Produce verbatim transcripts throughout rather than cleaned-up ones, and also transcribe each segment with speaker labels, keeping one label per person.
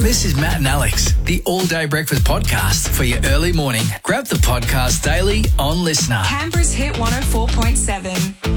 Speaker 1: This is Matt and Alex, the All Day Breakfast Podcast for your early morning. Grab the podcast daily on Listener.
Speaker 2: Canberra's Hit one oh four point seven.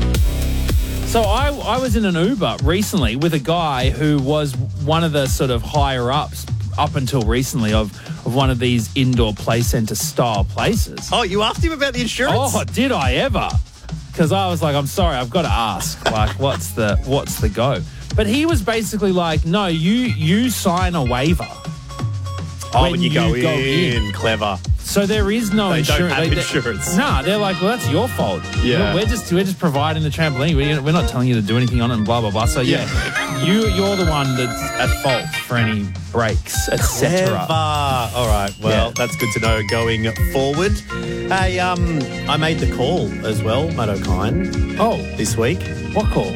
Speaker 3: So I, I was in an Uber recently with a guy who was one of the sort of higher ups up until recently of, of one of these indoor play centre style places.
Speaker 4: Oh, you asked him about the insurance?
Speaker 3: Oh, did I ever? Because I was like, I'm sorry, I've got to ask. Like, what's the what's the go? But he was basically like, no, you you sign a waiver.
Speaker 4: Oh,
Speaker 3: when
Speaker 4: when you,
Speaker 3: you
Speaker 4: go,
Speaker 3: go
Speaker 4: in.
Speaker 3: in.
Speaker 4: Clever.
Speaker 3: So there is no
Speaker 4: They
Speaker 3: insurance.
Speaker 4: don't have
Speaker 3: They- they-
Speaker 4: insurance.
Speaker 3: Nah, they're like, well, that's your fault.
Speaker 4: Yeah.
Speaker 3: We're just we're just providing the trampoline. We're, we're not telling you to do anything on it and blah, blah, blah. So, yeah, you, you're the one that's at fault for any breaks, et
Speaker 4: Clever.
Speaker 3: cetera.
Speaker 4: All right. Well,
Speaker 3: Yeah.
Speaker 4: that's good to know going forward. Hey, um, I made the call as well, Matt O'Kine,
Speaker 3: Oh,
Speaker 4: this week.
Speaker 3: what call?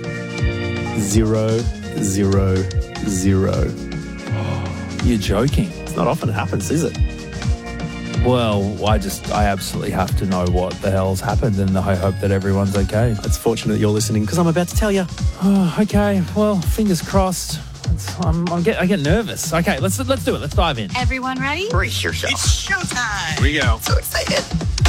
Speaker 4: Zero, zero, zero.
Speaker 3: You're joking.
Speaker 4: It's not often it happens, is it?
Speaker 3: Well, I just, I absolutely have to know what the hell's happened, and I hope that everyone's okay.
Speaker 4: It's fortunate you're listening because I'm about to tell you.
Speaker 3: Oh, okay. Well, fingers crossed. It's, I'm, I'm get, I get nervous. Okay, let's let's do it. Let's dive in.
Speaker 5: Everyone ready?
Speaker 6: Brace yourself.
Speaker 5: It's showtime.
Speaker 6: Here we go.
Speaker 5: So excited.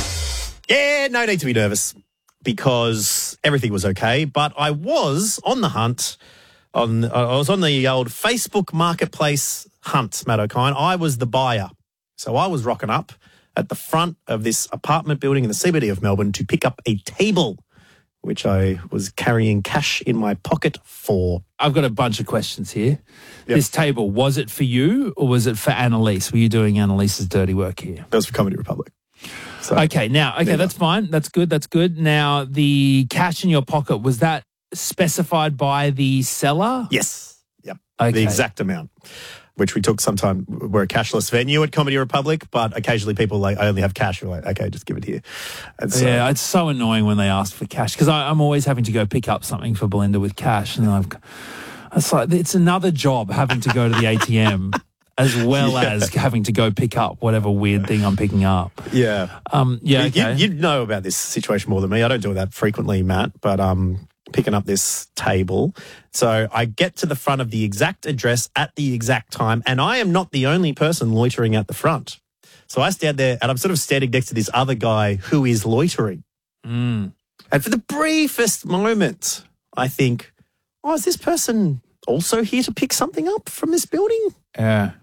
Speaker 4: Yeah, no need to be nervous because everything was okay. But I was on the hunt. On I was on the old Facebook Marketplace hunt, Matt O'Kine. I was the buyer. So I was rocking up at the front of this apartment building in the C B D of Melbourne to pick up a table, which I was carrying cash in my pocket for.
Speaker 3: I've got a bunch of questions here.
Speaker 4: Yep.
Speaker 3: This table, was it for you or was it for Annalise? Were you doing Annalise's dirty work here?
Speaker 4: That was for Comedy Republic. So,
Speaker 3: Okay, now, okay,
Speaker 4: There you
Speaker 3: that's fine. That's good. That's good. Now, the cash in your pocket, was that specified by the seller?
Speaker 4: yes. Yep.
Speaker 3: Okay.
Speaker 4: The exact amount, which we took sometime. We're a cashless venue at Comedy Republic, but occasionally people like, I only have cash. We're like, okay, just give it here. And so,
Speaker 3: Yeah, it's so annoying when they ask for cash because I'm always having to go pick up something for Belinda with cash, and I've, it's like it's another job having to go to the A T M as well
Speaker 4: Yeah.
Speaker 3: as having to go pick up whatever weird thing I'm picking up.
Speaker 4: yeah.
Speaker 3: Um, yeah,
Speaker 4: You-
Speaker 3: okay.
Speaker 4: You, you know about this situation more than me. I don't do that frequently, Matt, but um, picking up this table. So I get to the front of the exact address at the exact time, and I am not the only person loitering at the front. So I stand there, and I'm sort of standing next to this other guy who is loitering.
Speaker 3: Mm.
Speaker 4: And for the briefest moment, I think, oh, is this person also here to pick something up from this building?
Speaker 3: Yeah.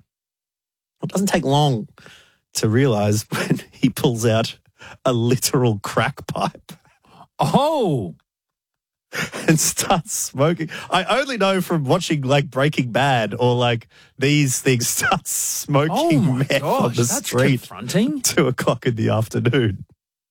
Speaker 4: It doesn't take long to realise when he pulls out a literal crack pipe
Speaker 3: Oh,
Speaker 4: and starts smoking. I only know from watching like Breaking Bad or like these things start
Speaker 3: oh
Speaker 4: smoking
Speaker 3: my
Speaker 4: meth on
Speaker 3: gosh,
Speaker 4: the
Speaker 3: that's
Speaker 4: street
Speaker 3: confronting.
Speaker 4: two o'clock in the afternoon.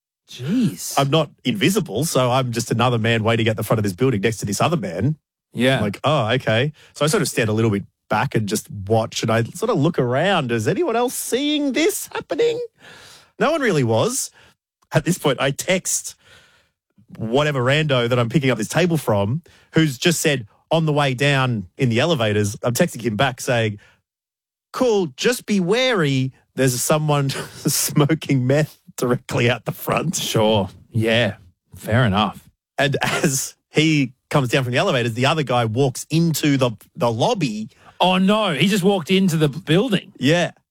Speaker 3: Jeez.
Speaker 4: I'm not invisible, so I'm just another man waiting at the front of this building next to this other man.
Speaker 3: yeah.
Speaker 4: I'm like, oh, okay. So I sort of stand a little bit back and just watch, and I sort of look around. Is anyone else seeing this happening? No one really was. At this point, I text whatever rando that I'm picking up this table from, who's just said on the way down in the elevators, I'm texting him back saying, cool, just be wary. There's someone smoking meth directly out the front.
Speaker 3: Sure. Yeah. Fair enough.
Speaker 4: And as he comes down from the elevators, the other guy walks into the, the lobby.
Speaker 3: Oh no, he just walked into the building.
Speaker 4: Yeah.